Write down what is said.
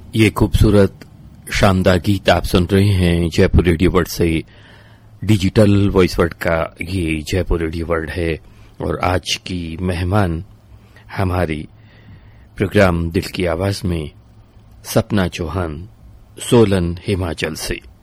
ये खूबसूरत शानदार गीत आप सुन रहे हैं जयपुर रेडियो वर्ल्ड से। डिजिटल वॉइस वर्ल्ड का ये जयपुर रेडियो वर्ल्ड है और आज की मेहमान हमारी प्रोग्राम दिल की आवाज में सपना चौहान, सोलन, हिमाचल से।